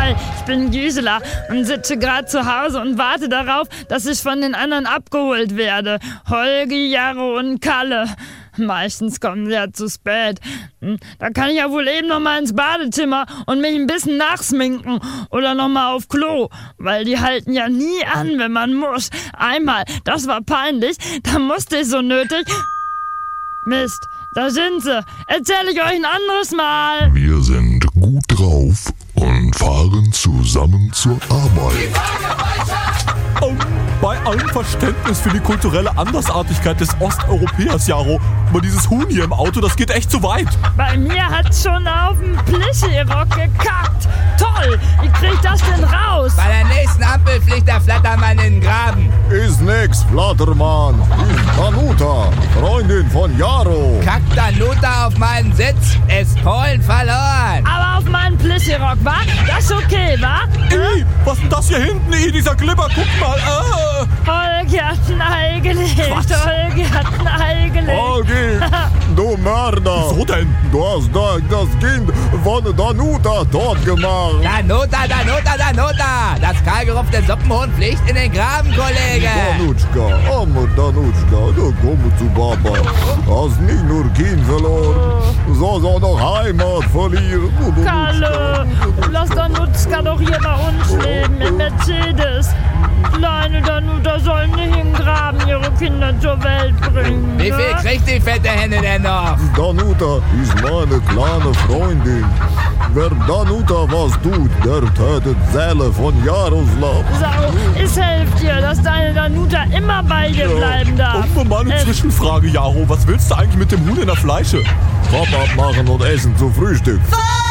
Hi, ich bin Gisela und sitze gerade zu Hause und warte darauf, dass ich von den anderen abgeholt werde. Holgi, Jaro und Kalle. Meistens kommen sie ja zu spät. Da kann ich ja wohl eben noch mal ins Badezimmer und mich ein bisschen nachsminken oder noch mal auf Klo, weil die halten ja nie an, wenn man muss. Einmal, das war peinlich, da musste ich so nötig... Mist, da sind sie. Erzähle ich euch ein anderes Mal. Wir sind gut drauf und fahren zusammen zur Arbeit. Bei allem Verständnis für die kulturelle Andersartigkeit des Osteuropäers, Jaro, aber dieses Huhn hier im Auto, das geht echt zu weit. Bei mir hat's schon auf den Plischi-Rock gekackt. Toll, wie krieg ich das denn raus? Bei der nächsten Ampel fliegt der Flattermann in den Graben. Ist nix, Flattermann. Ist Danuta, Freundin von Jaro. Kackt Danuta auf meinen Sitz, ist Polen verloren. Aber auf meinen Plischi-Rock, wa? Das ist okay, wa? Was ist denn das hier hinten, dieser Glibber? Guck mal. Holgi hat ein Ei gelegt. Was? Holgi hat ein Ei gelegt. Holgi, du Mörder. Wieso denn? Du hast das Kind von Danuta tot gemacht. Danuta. Das kahlgerupfte Suppenhuhn fliegt in den Graben, Kollege. Danutschka, arme Danutschka, du komm zu Papa. Hast nicht nur Kind verloren, sondern auch noch Heimat verlieren. Kalle, lass Danutzka doch hier bei uns leben, im Mercedes. Kleine Danuta soll nicht in den Graben ihre Kinder zur Welt bringen. Wie viel kriegt die fette Henne denn noch? Danuta ist meine kleine Freundin. Wer Danuta was tut, der tötet Seele von Jaroslav. Sau, es hilft dir, dass deine Danuta immer bei dir bleiben darf. Und mal eine Zwischenfrage, Jaro. Was willst du eigentlich mit dem Huhn in der Fleische? Kopf abmachen und essen zu Frühstück.